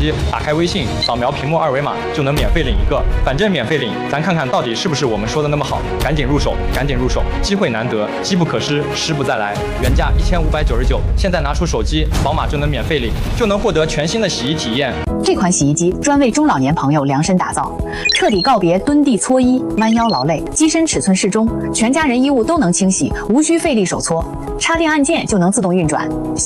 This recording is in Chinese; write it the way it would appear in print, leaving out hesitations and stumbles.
机，打开微信，扫描屏幕二维码就能免费领一个。反正免费领，咱看看到底是不是我们说的那么好。赶紧入手，赶紧入手，机会难得，机不可失，失不再来。原价1599，现在拿出手机，扫码就能免费领，就能获得全新的洗衣体验。 这款洗衣机专为中老年朋友量身打造，彻底告别蹲地搓衣、弯腰劳累，机身尺寸适中，全家人衣物都能清洗，无需费力手搓，插电按键就能自动运转。